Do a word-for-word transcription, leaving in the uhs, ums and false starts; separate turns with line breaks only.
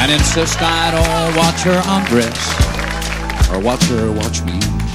and insist I don't watch her undress or watch her watch me.